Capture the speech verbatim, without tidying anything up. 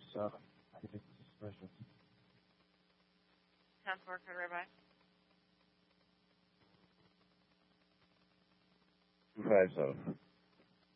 So I think it's suspicious. ten four, code red by. Two five seven.